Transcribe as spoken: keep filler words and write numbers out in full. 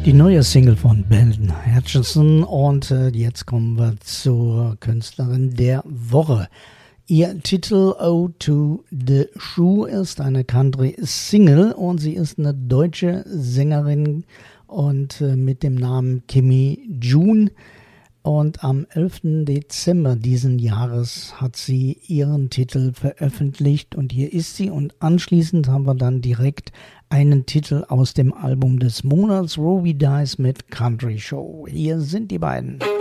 Die neue Single von Ben Hutchinson und äh, jetzt kommen wir zur Künstlerin der Woche. Ihr Titel Ode to the Shoe ist eine Country-Single und sie ist eine deutsche Sängerin und äh, mit dem Namen Kimmy June. Und am elften Dezember diesen Jahres hat sie ihren Titel veröffentlicht und hier ist sie. Und anschließend haben wir dann direkt einen Titel aus dem Album des Monats, Roby Dice mit Country Show. Hier sind die beiden.